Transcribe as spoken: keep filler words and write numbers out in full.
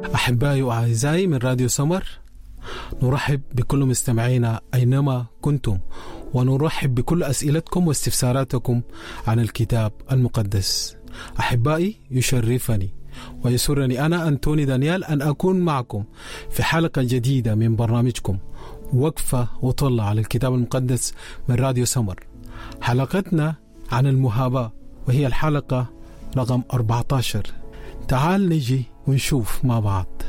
أحبائي وأعزائي من راديو سمر، نرحب بكل مستمعينا أينما كنتم، ونرحب بكل أسئلتكم واستفساراتكم عن الكتاب المقدس. أحبائي، يشرفني ويسرني أنا أنتوني دانيال أن أكون معكم في حلقة جديدة من برنامجكم وقفة وطلع على الكتاب المقدس من راديو سمر. حلقتنا عن المهابة، وهي الحلقة رقم أربعة عشر. تعال نجي ونشوف مع بعض